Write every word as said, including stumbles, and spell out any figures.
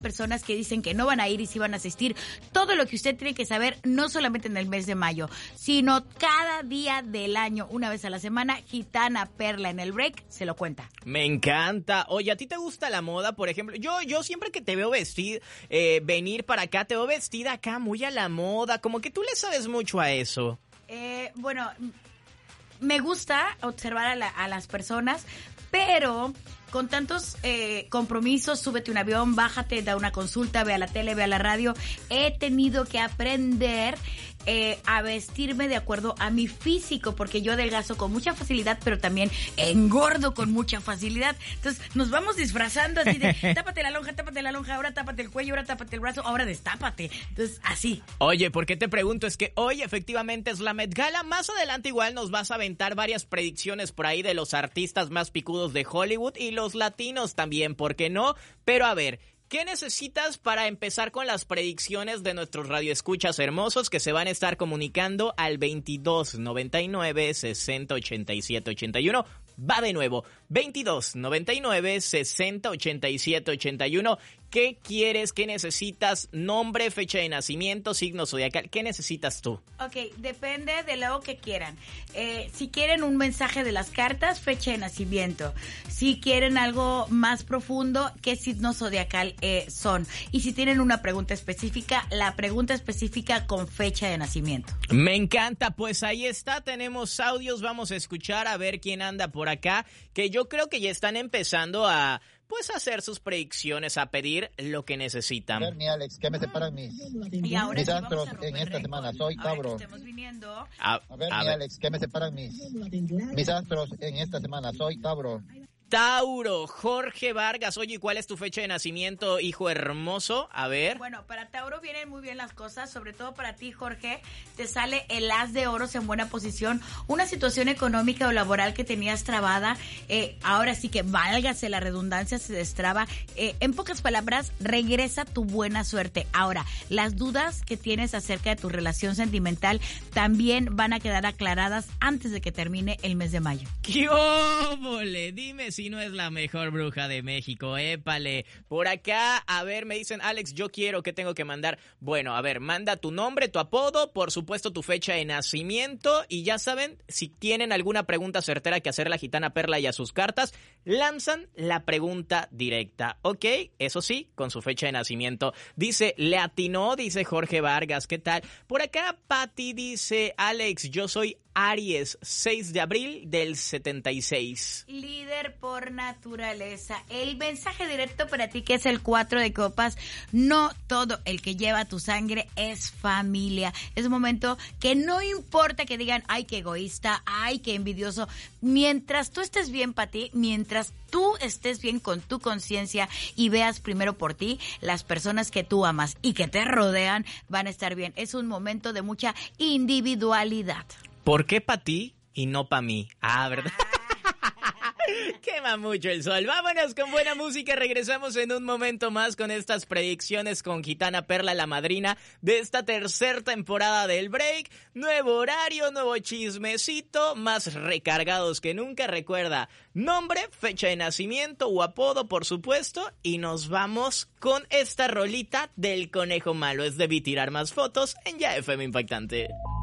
personas que dicen que no van a ir y sí van a asistir. Todo lo que usted tiene que saber, no solamente en el mes de mayo, sino cada día del año, una vez a la semana, Gitana Perla en el break se lo cuenta. Me encanta. Oye, ¿a ti te gusta la moda, por ejemplo? Yo yo siempre que te veo vestir, eh, venir para acá, te veo vestida acá muy a la moda, como que tú le sabes mucho a eso. Eh, bueno, me gusta observar a, la, a las personas, pero con tantos eh, compromisos, súbete un avión, bájate, da una consulta, ve a la tele, ve a la radio, he tenido que aprender eh, a vestirme de acuerdo a mi físico, porque yo adelgazo con mucha facilidad, pero también engordo con mucha facilidad. Entonces nos vamos disfrazando así de tápate la lonja, tápate la lonja, ahora tápate el cuello, ahora tápate el brazo, ahora destápate. Entonces así. Oye, ¿por qué te pregunto? Es que hoy efectivamente es la Met Gala. Más adelante igual nos vas a aventar varias predicciones por ahí de los artistas más picudos de Hollywood y los latinos también, ¿por qué no? Pero a ver, ¿qué necesitas para empezar con las predicciones de nuestros radioescuchas hermosos que se van a estar comunicando al veintidós noventa y nueve sesenta ochenta y siete ochenta y uno? Va de nuevo, veintidós noventa y nueve sesenta ochenta y siete ochenta y uno. ¿Qué quieres? ¿Qué necesitas? Nombre, fecha de nacimiento, signo zodiacal. ¿Qué necesitas tú? Ok, depende de lo que quieran. Eh, si quieren un mensaje de las cartas, fecha de nacimiento. Si quieren algo más profundo, ¿qué signo zodiacal eh, son? Y si tienen una pregunta específica, la pregunta específica con fecha de nacimiento. Me encanta, pues ahí está, tenemos audios, vamos a escuchar a ver quién anda por acá, que yo creo que ya están empezando a... pues hacer sus predicciones, a pedir lo que necesitan. A ver, mi Alex, ¿qué me separan mis, y ahora mis sí astros en esta récord. semana? Soy Tauro. A, A ver, a mi ver. Alex, ¿qué me separan mis, mis astros en esta semana? Soy Tauro. Tauro, Jorge Vargas. Oye, ¿cuál es tu fecha de nacimiento, hijo hermoso? A ver. Bueno, para Tauro vienen muy bien las cosas, sobre todo para ti, Jorge. Te sale el as de oros en buena posición. Una situación económica o laboral que tenías trabada, eh, ahora sí que válgase la redundancia, se destraba. Eh, en pocas palabras, regresa tu buena suerte. Ahora, las dudas que tienes acerca de tu relación sentimental también van a quedar aclaradas antes de que termine el mes de mayo. ¡Qué óvole! Dime si no es la mejor bruja de México, épale. Por acá, a ver, me dicen, Alex, yo quiero, ¿qué tengo que mandar? Bueno, a ver, manda tu nombre, tu apodo, por supuesto tu fecha de nacimiento, y ya saben, si tienen alguna pregunta certera que hacer a la Gitana Perla y a sus cartas, lanzan la pregunta directa, ¿ok? Eso sí, con su fecha de nacimiento. Dice, le atinó, dice Jorge Vargas, ¿qué tal? Por acá, Patti dice, Alex, yo soy Aries, seis de abril del setenta y seis. Líder por naturaleza. El mensaje directo para ti, que es el cuatro de copas: no todo el que lleva tu sangre es familia. Es un momento que no importa que digan, ay, qué egoísta, ay, qué envidioso. Mientras tú estés bien, Pati, mientras tú estés bien con tu conciencia y veas primero por ti, las personas que tú amas y que te rodean van a estar bien. Es un momento de mucha individualidad. ¿Por qué pa' ti y no pa' mí? Ah, ¿verdad? Quema mucho el sol. Vámonos con buena música. Regresamos en un momento más con estas predicciones con Gitana Perla, la madrina de esta tercera temporada del break. Nuevo horario, nuevo chismecito, más recargados que nunca. Recuerda, nombre, fecha de nacimiento o apodo, por supuesto. Y nos vamos con esta rolita del Conejo Malo. Es Debí Tirar Más Fotos en Ya F M Impactante.